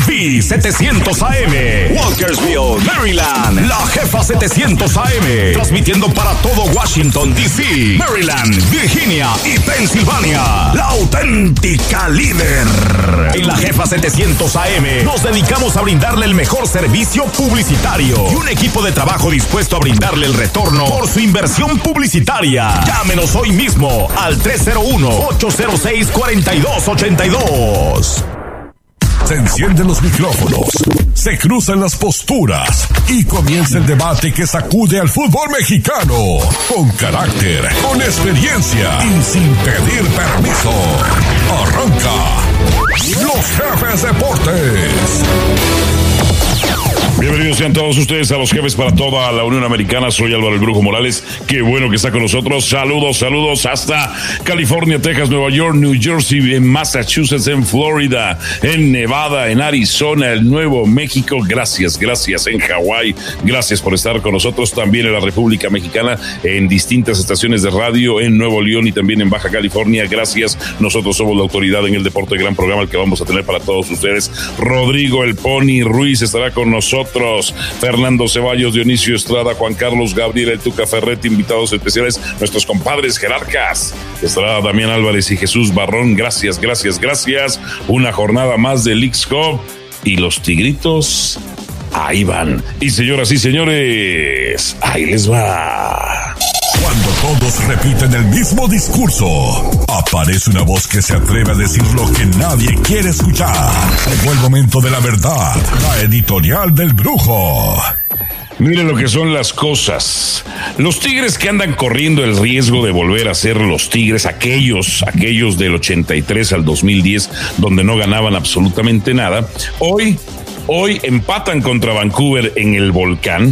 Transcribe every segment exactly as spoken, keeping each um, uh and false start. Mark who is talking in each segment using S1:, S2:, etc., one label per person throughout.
S1: V setecientos A M, Walkersville, Maryland. La Jefa setecientos A M, transmitiendo para todo Washington, D C, Maryland, Virginia y Pensilvania. La auténtica líder. En La Jefa setecientos A M nos dedicamos a brindarle el mejor servicio publicitario y un equipo de trabajo dispuesto a brindarle el retorno por su inversión publicitaria. Llámenos hoy mismo al tres cero uno, ocho cero seis, cuatro dos ocho dos.
S2: Se encienden los micrófonos, se cruzan las posturas y comienza el debate que sacude al fútbol mexicano. Con carácter, con experiencia y sin pedir permiso. Arranca Los Jefes Deportes.
S3: Bienvenidos sean todos ustedes a Los Jefes para toda la Unión Americana. Soy Álvaro El Brujo Morales. Qué bueno que está con nosotros. Saludos, saludos hasta California, Texas, Nueva York, New Jersey, en Massachusetts, en Florida, en Nevada, en Arizona, el Nuevo México. Gracias, gracias en Hawái. Gracias por estar con nosotros también en la República Mexicana, en distintas estaciones de radio, en Nuevo León y también en Baja California. Gracias. Nosotros somos la autoridad en el deporte. Gran programa el que vamos a tener para todos ustedes. Rodrigo El Pony Ruiz estará con nosotros. Fernando Ceballos, Dionisio Estrada, Juan Carlos Gabriel, el Tuca Ferretti, invitados especiales, nuestros compadres jerarcas. Estará Damián Álvarez y Jesús Barrón. Gracias, gracias, gracias. Una jornada más de Leagues Cup y los Tigritos ahí van. Y señoras y señores, ahí les va.
S2: Cuando todos repiten el mismo discurso, aparece una voz que se atreve a decir lo que nadie quiere escuchar. Llegó el momento de la verdad, la editorial del Brujo.
S3: Miren lo que son las cosas. Los Tigres que andan corriendo el riesgo de volver a ser los Tigres, aquellos, aquellos del ochenta y tres al dos mil diez, donde no ganaban absolutamente nada, hoy, hoy empatan contra Vancouver en el Volcán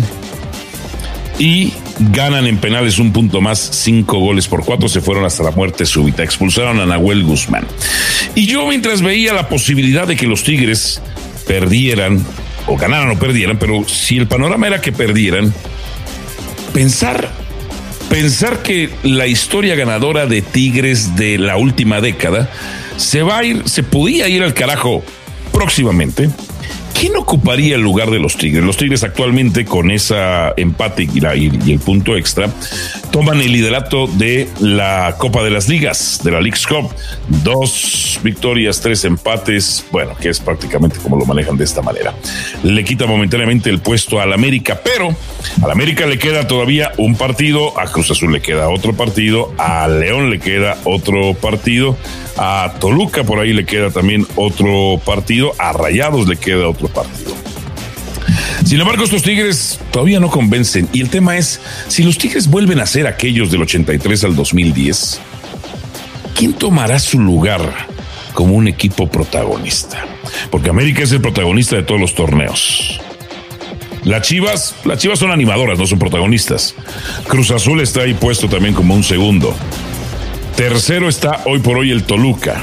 S3: y ganan en penales un punto más, cinco goles por cuatro, se fueron hasta la muerte súbita, expulsaron a Nahuel Guzmán. Y yo mientras veía la posibilidad de que los Tigres perdieran, o ganaran o perdieran, pero si el panorama era que perdieran, pensar, pensar que la historia ganadora de Tigres de la última década se va a ir, se podía ir al carajo próximamente. ¿Quién ocuparía el lugar de los Tigres? Los Tigres actualmente con esa empate y, la, y, y el punto extra toman el liderato de la Copa de las Ligas, de la Leagues Cup. Dos victorias, tres empates, bueno, que es prácticamente como lo manejan de esta manera. Le quita momentáneamente el puesto al América, pero al América le queda todavía un partido, a Cruz Azul le queda otro partido, a León le queda otro partido, a Toluca por ahí le queda también otro partido, a Rayados le queda otro partido. Sin embargo, estos Tigres todavía no convencen. Y el tema es, si los Tigres vuelven a ser aquellos del ochenta y tres al dos mil diez, ¿quién tomará su lugar como un equipo protagonista? Porque América es el protagonista de todos los torneos. Las Chivas, las Chivas son animadoras, no son protagonistas. Cruz Azul está ahí puesto también como un segundo. Tercero está hoy por hoy el Toluca.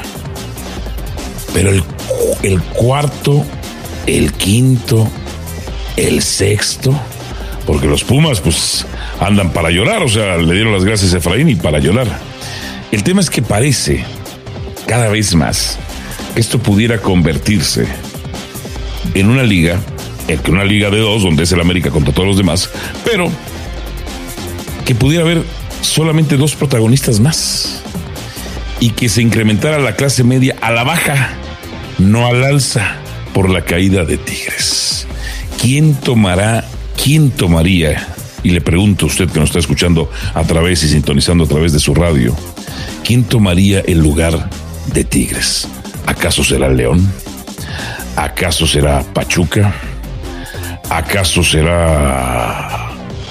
S3: Pero el, el cuarto, el quinto, el sexto, porque los Pumas pues andan para llorar, o sea, le dieron las gracias a Efraín y para llorar. El tema es que parece cada vez más que esto pudiera convertirse en una liga, en una liga de dos, donde es el América contra todos los demás, pero que pudiera haber solamente dos protagonistas más y que se incrementara la clase media a la baja, no al alza, por la caída de Tigres. ¿Quién tomará, quién tomaría, y le pregunto a usted que nos está escuchando a través y sintonizando a través de su radio, quién tomaría el lugar de Tigres? ¿Acaso será León? ¿Acaso será Pachuca? ¿Acaso será...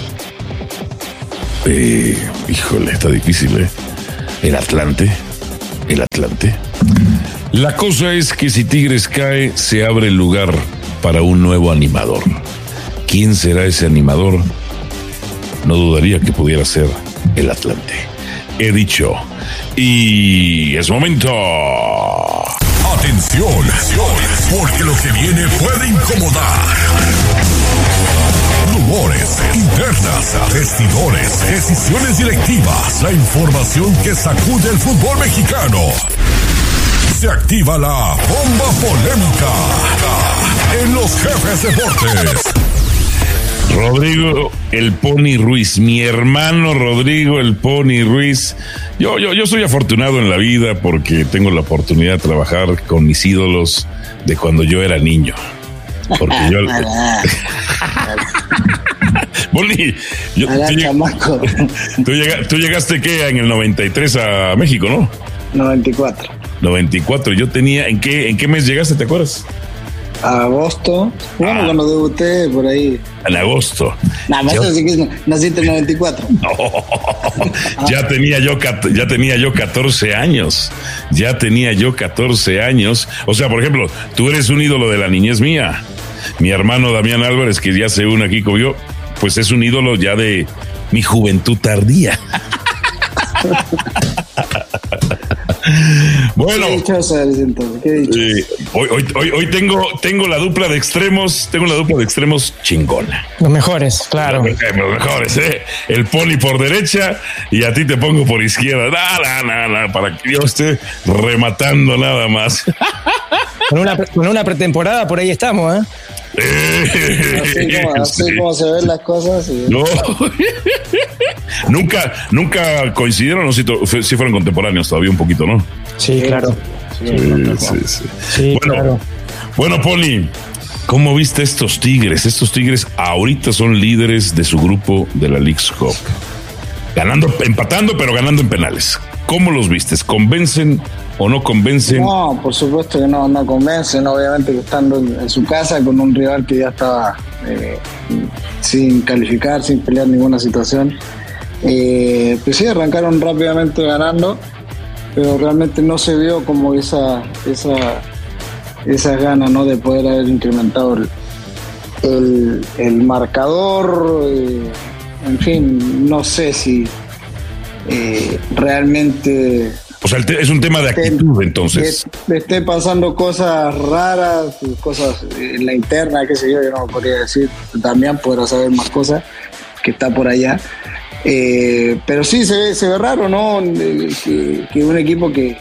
S3: Eh, híjole, está difícil, ¿eh? ¿El Atlante? ¿El Atlante? La cosa es que si Tigres cae, se abre el lugar para un nuevo animador. ¿Quién será ese animador? No dudaría que pudiera ser el Atlante. He dicho, y es momento.
S2: Atención, porque lo que viene puede incomodar. Rumores, internas, vestidores, decisiones directivas, la información que sacude el fútbol mexicano. Se activa la bomba polémica. en Los Jefes Deportes.
S3: Rodrigo el Pony Ruiz, mi hermano Rodrigo el Pony Ruiz. Yo, yo, yo soy afortunado en la vida porque tengo la oportunidad de trabajar con mis ídolos de cuando yo era niño. Porque yo... Pony, yo, tú, lleg... tú, lleg... tú llegaste ¿qué? En el noventa y tres a México, ¿no?
S4: noventa y cuatro.
S3: noventa y cuatro. Yo tenía, ¿en qué, en qué mes llegaste, te acuerdas?
S4: Agosto. Bueno, ah, cuando debuté por ahí.
S3: En agosto.
S4: Nada más así que naciste en noventa y cuatro.
S3: No, ya tenía yo ya tenía yo catorce años. Ya tenía yo catorce años. O sea, por ejemplo, tú eres un ídolo de la niñez mía. Mi hermano Damián Álvarez, que ya se une aquí conmigo, pues es un ídolo ya de mi juventud tardía. Bueno,
S4: qué dichosa eres, entonces, qué dichosa.
S3: Sí, hoy, hoy, hoy, hoy tengo, tengo la dupla de extremos, tengo la dupla de extremos chingona.
S5: Los mejores, claro.
S3: Los, los mejores, ¿eh? El Pony por derecha y a ti te pongo por izquierda. No, no, no, no, para que yo esté rematando nada más.
S5: Con una, con una pretemporada por ahí estamos, ¿eh?
S4: Así como, así sí. como se ven las cosas. Y...
S3: No. nunca, nunca coincidieron, no si, si fueron contemporáneos todavía un poquito, ¿no?
S5: Sí, claro.
S3: Sí, sí, sí, sí.
S5: sí
S3: bueno,
S5: claro.
S3: Bueno, Pony, ¿cómo viste estos Tigres? Estos Tigres ahorita son líderes de su grupo de la Leagues Cup. Ganando, empatando, pero ganando en penales. ¿Cómo los vistes? ¿Convencen o no convencen?
S4: No, por supuesto que no, no convencen. Obviamente que estando en, en su casa con un rival que ya estaba eh, sin calificar, sin pelear ninguna situación. Eh, pues sí, arrancaron rápidamente ganando, pero realmente no se vio como esa esa esas ganas, ¿no?, de poder haber incrementado el, el, el marcador. Eh, en fin, no sé si eh, realmente...
S3: O sea, es un tema de actitud, entonces.
S4: Que esté pasando cosas raras, cosas en la interna, qué sé yo, yo no podría decir. También podrá saber más cosas que está por allá. Eh, pero sí, se ve, se ve raro, ¿no? Que, que un equipo que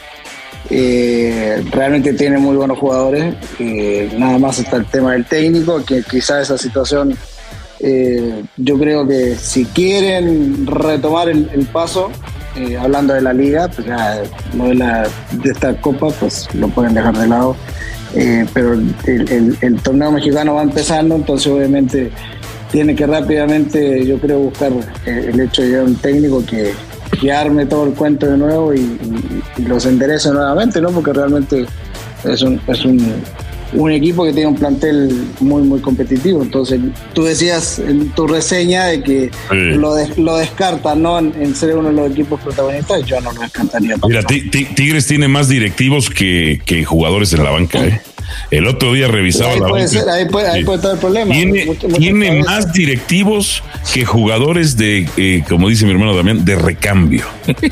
S4: eh, realmente tiene muy buenos jugadores, eh, nada más está el tema del técnico, que quizás esa situación, eh, yo creo que si quieren retomar el, el paso, eh, hablando de la liga, pues ya no de, la, de esta copa, pues lo pueden dejar de lado. Eh, pero el, el, el torneo mexicano va empezando, entonces obviamente tiene que rápidamente, yo creo, buscar el hecho de llegar a un técnico que, que arme todo el cuento de nuevo y, y, y los enderece nuevamente, ¿no? Porque realmente es un, es un, un equipo que tiene un plantel muy, muy competitivo. Entonces, tú decías en tu reseña de que sí. lo, de, lo descartan, ¿no?, en, en ser uno de los equipos protagonistas. Yo no lo descartaría.
S3: Mira, Tigres tiene más directivos que, que jugadores en la banca, ¿eh? El otro día revisaba
S4: ahí
S3: la
S4: puede
S3: banca.
S4: Ser, ahí, puede, ahí puede estar el problema.
S3: Tiene, mucho, mucho tiene más directivos que jugadores de, eh, como dice mi hermano Damián, de recambio.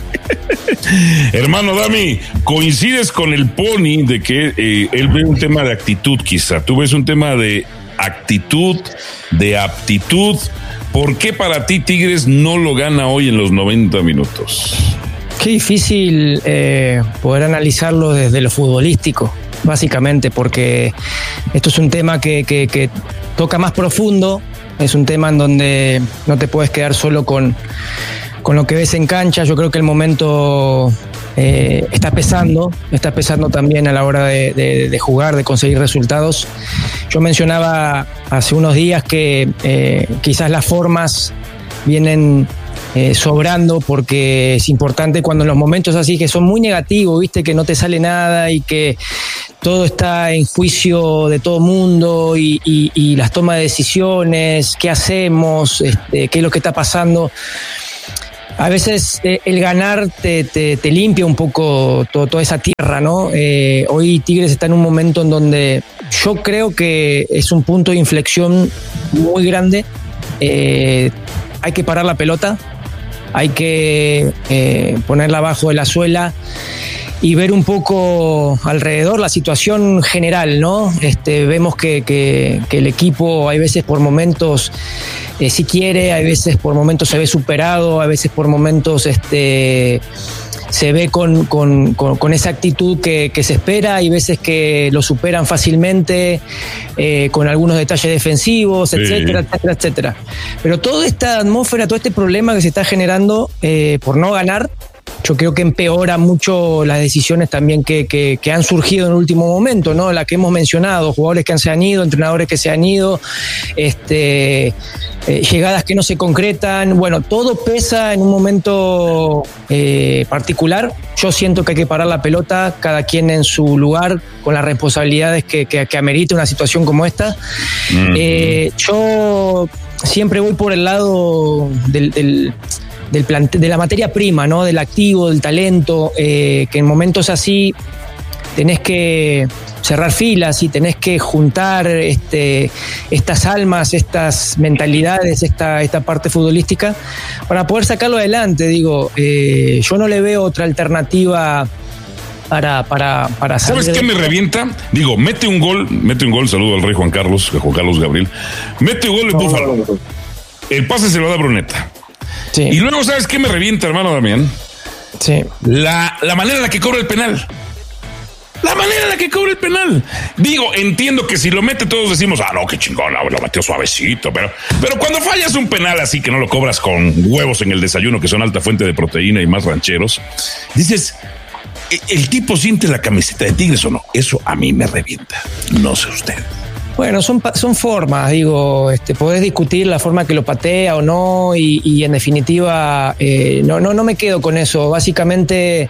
S3: Hermano Dami, coincides con el Pony de que eh, él ve un tema de actitud, quizá. Tú ves un tema de actitud, de aptitud. ¿Por qué para ti Tigres no lo gana hoy en los noventa minutos?
S5: Qué difícil eh, poder analizarlo desde lo futbolístico, básicamente, porque esto es un tema que, que, que toca más profundo, es un tema en donde no te puedes quedar solo con, con lo que ves en cancha. Yo creo que el momento eh, está pesando, está pesando también a la hora de, de, de jugar, de conseguir resultados. Yo mencionaba hace unos días que eh, quizás las formas vienen Eh, sobrando, porque es importante cuando en los momentos así que son muy negativos, viste, que no te sale nada y que todo está en juicio de todo mundo y, y, y las tomas de decisiones, qué hacemos, este, qué es lo que está pasando. A veces eh, el ganar te, te, te limpia un poco todo, toda esa tierra, ¿no? Eh, hoy Tigres está en un momento en donde yo creo que es un punto de inflexión muy grande. Eh, hay que parar la pelota, hay que eh, ponerla abajo de la suela y ver un poco alrededor la situación general, ¿no? Este, vemos que, que, que el equipo hay veces por momentos eh, si quiere, hay veces por momentos se ve superado, hay veces por momentos este, se ve con, con, con, con esa actitud que, que se espera, hay veces que lo superan fácilmente eh, con algunos detalles defensivos, etcétera, sí. etcétera, etcétera. Pero toda esta atmósfera, todo este problema que se está generando eh, por no ganar, yo creo que empeora mucho las decisiones también que, que, que han surgido en el último momento, ¿no? La que hemos mencionado, jugadores que se han ido, entrenadores que se han ido, este, eh, llegadas que no se concretan. Bueno, todo pesa en un momento eh, particular. Yo siento que hay que parar la pelota, cada quien en su lugar, con las responsabilidades que, que, que amerita una situación como esta. Mm-hmm. Eh, yo siempre voy por el lado del... del Del plante, de la materia prima, ¿no? Del activo, del talento, eh, que en momentos así tenés que cerrar filas y tenés que juntar este, estas almas, estas mentalidades, esta, esta parte futbolística para poder sacarlo adelante. Digo, eh, yo no le veo otra alternativa para, para, para salir.
S3: ¿Sabes qué me revienta? Digo, mete un gol, mete un gol, saludo al rey Juan Carlos, Juan Carlos Gabriel, mete un gol en Búfalo. El pase se lo da Bruneta. Sí. Y luego, ¿sabes qué me revienta, hermano Damián?
S5: Sí.
S3: La, la manera en la que cobra el penal. La manera en la que cobra el penal. Digo, entiendo que si lo mete todos decimos, ah, no, qué chingón, lo metió suavecito. Pero, pero cuando fallas un penal así que no lo cobras con huevos en el desayuno, que son alta fuente de proteína y más rancheros, dices, ¿el tipo siente la camiseta de Tigres o no? Eso a mí me revienta. No sé usted.
S5: Bueno, son, son formas, digo, este, podés discutir la forma que lo patea o no, y, y en definitiva eh, no, no, no me quedo con eso. Básicamente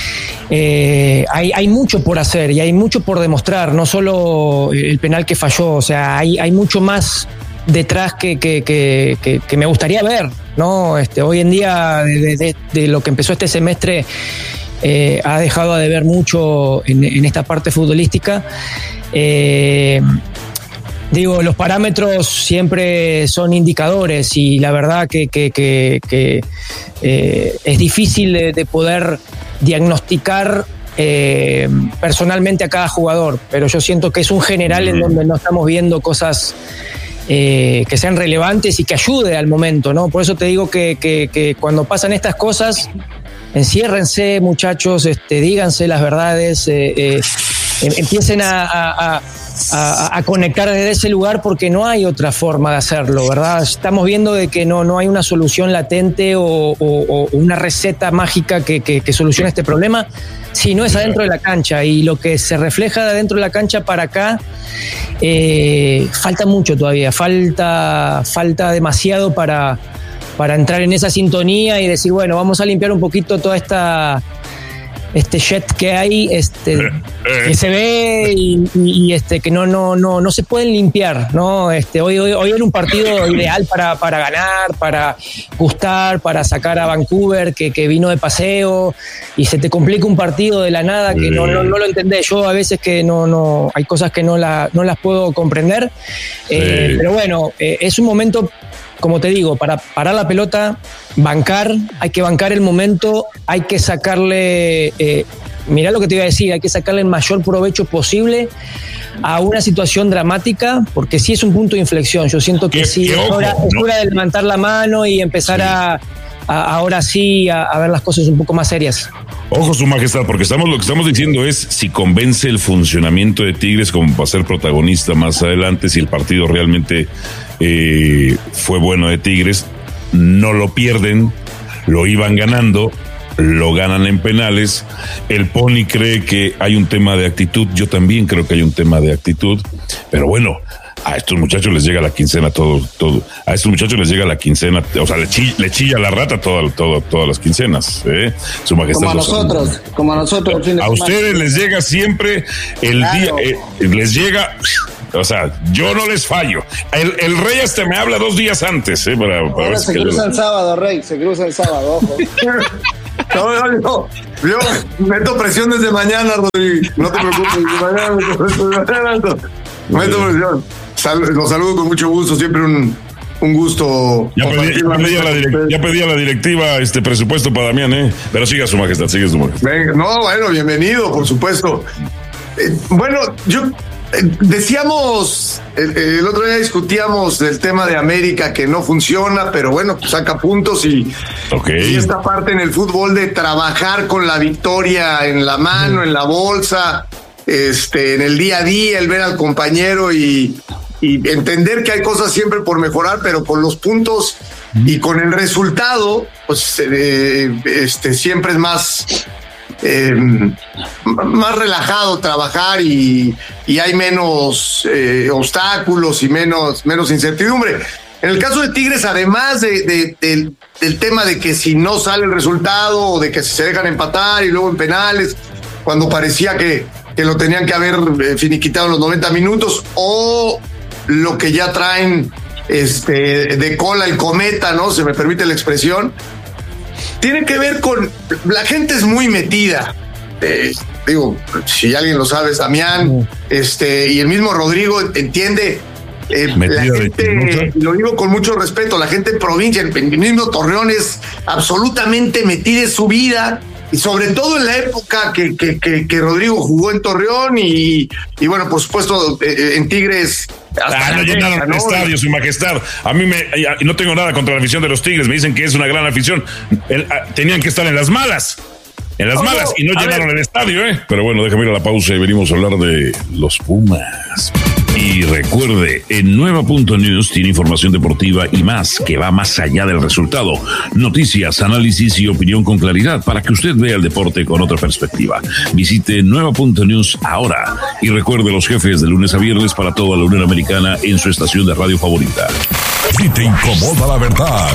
S5: eh, hay, hay mucho por hacer y hay mucho por demostrar, no solo el penal que falló, o sea, hay, hay mucho más detrás que, que, que, que, que me gustaría ver, ¿no? Este, hoy en día, de, de, de lo que empezó este semestre, eh, ha dejado de ver mucho en, en esta parte futbolística. Eh, Digo, los parámetros siempre son indicadores y la verdad que, que, que, que eh, es difícil de, de poder diagnosticar eh, personalmente a cada jugador, pero yo siento que es un general en donde no estamos viendo cosas eh, que sean relevantes y que ayude al momento, ¿no? Por eso te digo que, que, que cuando pasan estas cosas, enciérrense, muchachos, este, díganse las verdades, eh, eh, empiecen a, a, a A, a conectar desde ese lugar, porque no hay otra forma de hacerlo, ¿verdad? Estamos viendo de que no, no hay una solución latente o, o, o una receta mágica que, que, que solucione este problema, si no es adentro de la cancha, y lo que se refleja de adentro de la cancha para acá eh, falta mucho todavía, falta, falta demasiado para, para entrar en esa sintonía y decir, bueno, vamos a limpiar un poquito toda esta este jet que hay, este eh, eh. que se ve y, y este que no no no no se pueden limpiar, ¿no? Este hoy hoy, hoy era un partido ideal para, para ganar, para gustar, para sacar a Vancouver que, que vino de paseo, y se te complica un partido de la nada que no, no, no lo entendés. Yo a veces que no no hay cosas que no la no las puedo comprender, eh, sí. Pero bueno, eh, es un momento, como te digo, para parar la pelota, bancar, hay que bancar el momento, hay que sacarle, eh, mirá lo que te iba a decir, hay que sacarle el mayor provecho posible a una situación dramática, porque sí es un punto de inflexión. Yo siento que sí, es hora, es hora de levantar la mano y empezar sí. a, a ahora sí a, a ver las cosas un poco más serias.
S3: Ojo, Su Majestad, porque estamos lo que estamos diciendo es si convence el funcionamiento de Tigres como para ser protagonista más adelante, si el partido realmente eh, fue bueno de Tigres, no lo pierden, lo iban ganando, lo ganan en penales. El Pony cree que hay un tema de actitud, yo también creo que hay un tema de actitud, pero bueno, a estos muchachos les llega la quincena todo, todo. A estos muchachos les llega la quincena, o sea, le chilla, le chilla la rata todo, todo, todas las quincenas, ¿eh? Su Majestad.
S4: Como a nosotros, los, como a nosotros.
S3: A ustedes les llega siempre el claro. día, eh, les llega, o sea, yo no les fallo. El, el Rey hasta me habla dos días antes, ¿eh? Para, para
S4: ver se si cruza el sábado, Rey, se cruza el sábado, ojo.
S6: No, no, no. Yo meto presión desde mañana, Rodrigo. No te preocupes, desde mañana meto presión. Meto presión. Sal, los saludo con mucho gusto, siempre un, un gusto.
S3: Ya pedí, ya pedí, a, la direct, ya pedí a la directiva este presupuesto para Damián, ¿eh? Pero siga su majestad, sigue su majestad.
S6: Venga, no, bueno, bienvenido, por supuesto. Eh, bueno, yo eh, decíamos, el, el otro día discutíamos del tema de América que no funciona, pero bueno, pues saca puntos y, okay. y esta parte en el fútbol de trabajar con la victoria en la mano, en la bolsa, este, en el día a día, el ver al compañero y, y entender que hay cosas siempre por mejorar, pero con los puntos y con el resultado, pues eh, este, siempre es más... Eh, más relajado trabajar y, y hay menos eh, obstáculos y menos, menos incertidumbre. En el caso de Tigres, además de, de, de, del tema de que si no sale el resultado o de que se dejan empatar y luego en penales, cuando parecía que, que lo tenían que haber eh, finiquitado en los noventa minutos, o lo que ya traen este, de cola el cometa, ¿no? Se me permite la expresión. Tiene que ver con... La gente es muy metida. Eh, digo, si alguien lo sabe, es Damián, este, y el mismo Rodrigo entiende. Eh, la gente, lo digo con mucho respeto, la gente en provincia, el, el mismo Torreón es absolutamente metida en su vida, y sobre todo en la época que, que, que, que Rodrigo jugó en Torreón y, y bueno, por supuesto, eh, en Tigres...
S3: Hasta ah, no llenaron el ¿no? estadio, su majestad. A mí me, no tengo nada contra la afición de los Tigres, me dicen que es una gran afición. El, a, tenían que estar en las malas, en las oh, malas, y no llenaron ver. el estadio, ¿eh? Pero bueno, déjame ir a la pausa y venimos a hablar de los Pumas. Y recuerde, en Nueva punto news tiene información deportiva y más que va más allá del resultado. Noticias, análisis y opinión con claridad para que usted vea el deporte con otra perspectiva. Visite Nueva punto news ahora y recuerde los jefes de lunes a viernes para toda la Unión Americana en su estación de radio favorita.
S2: Si te incomoda la verdad,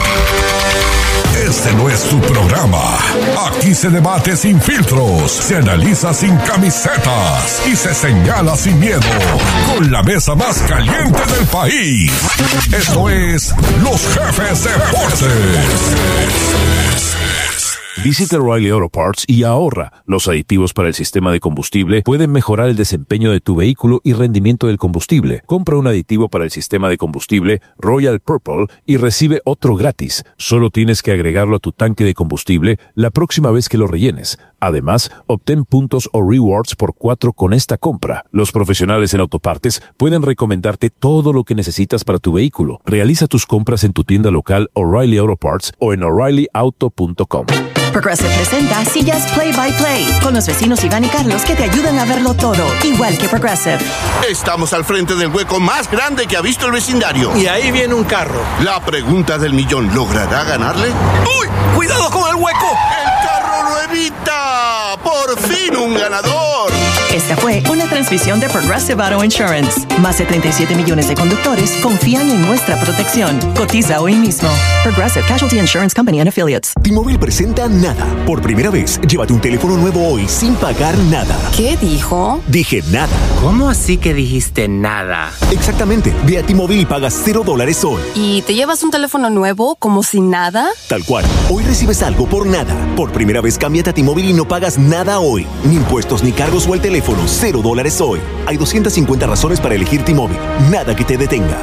S2: este no es tu programa. Aquí se debate sin filtros, se analiza sin camisetas y se señala sin miedo. Con la mesa más caliente del país. Esto es Los Jefes Deportes.
S7: Visita O'Reilly Auto Parts y ahorra. Los aditivos para el sistema de combustible pueden mejorar el desempeño de tu vehículo y rendimiento del combustible. Compra un aditivo para el sistema de combustible Royal Purple y recibe otro gratis. Solo tienes que agregarlo a tu tanque de combustible la próxima vez que lo rellenes. Además, obtén puntos o rewards por cuatro con esta compra. Los profesionales en autopartes pueden recomendarte todo lo que necesitas para tu vehículo. Realiza tus compras en tu tienda local O'Reilly Auto Parts o en O'Reilly Auto punto com.
S8: Progressive presenta Sillas Play by Play con los vecinos Iván y Carlos que te ayudan a verlo todo, igual que Progressive.
S9: Estamos al frente del hueco más grande que ha visto el vecindario.
S10: Y ahí viene un carro.
S9: La pregunta del millón, ¿logrará ganarle?
S10: ¡Uy! ¡Cuidado con el hueco!
S9: ¡El carro lo evita! ¡Por fin un ganador!
S8: Esta fue una transmisión de Progressive Auto Insurance. Más de treinta y siete millones de conductores confían en nuestra protección. Cotiza hoy mismo. Progressive Casualty Insurance Company and Affiliates.
S11: T-Mobile presenta Nada. Por primera vez, llévate un teléfono nuevo hoy sin pagar nada.
S12: ¿Qué dijo?
S11: Dije nada.
S13: ¿Cómo así que dijiste nada?
S11: Exactamente. Ve a T-Mobile y pagas cero dólares hoy.
S12: ¿Y te llevas un teléfono nuevo como si nada?
S11: Tal cual. Hoy recibes algo por nada. Por primera vez, cámbiate a T-Mobile y no pagas nada hoy. Ni impuestos, ni cargos o el teléfono. Cero dólares hoy. Hay doscientas cincuenta razones para elegir T-Mobile. Nada que te detenga.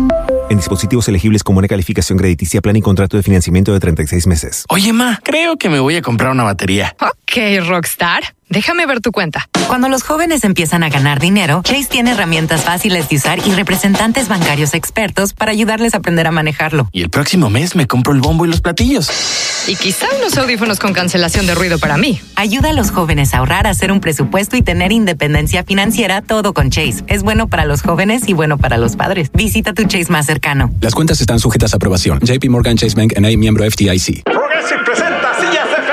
S11: En dispositivos elegibles con buena calificación crediticia, plan y contrato de financiamiento de treinta y seis meses.
S13: Oye, ma, creo que me voy a comprar una batería.
S14: Ok, Rockstar. Déjame ver tu cuenta.
S15: Cuando los jóvenes empiezan a ganar dinero, Chase tiene herramientas fáciles de usar y representantes bancarios expertos para ayudarles a aprender a manejarlo.
S13: Y el próximo mes me compro el bombo y los platillos.
S14: Y quizá unos audífonos con cancelación de ruido para mí.
S15: Ayuda a los jóvenes a ahorrar, a hacer un presupuesto y tener independencia financiera, todo con Chase. Es bueno para los jóvenes y bueno para los padres. Visita tu Chase más cercano.
S16: Las cuentas están sujetas a aprobación. J P Morgan Chase Bank N A, miembro F D I C.
S17: Progressive presenta Sillas F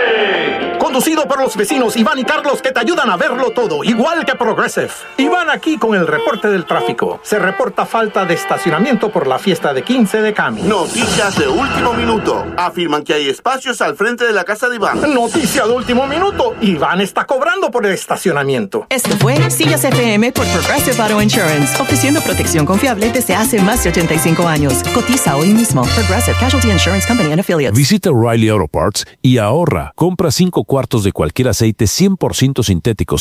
S17: M. Conducido por los vecinos Iván y Carlos que te ayudan a verlo todo, igual que Progressive. Iván aquí con el reporte del tráfico. Se reporta falta de estacionamiento por la fiesta de quince de Cami.
S9: Noticias de último minuto. Afirman que hay espacios al frente de la casa de Iván.
S17: Noticia de último minuto. Iván está cobrando por el estacionamiento.
S8: Esto fue Sillas F M por Progressive Auto Insurance, ofreciendo protección confiable desde hace más de ochenta y cinco años. Cotiza hoy mismo. Progressive Casualty Insurance Company and Affiliates.
S7: Visita O'Reilly Auto Parts y ahorra. Compra cinco cuartos de cualquier aceite cien por ciento sintético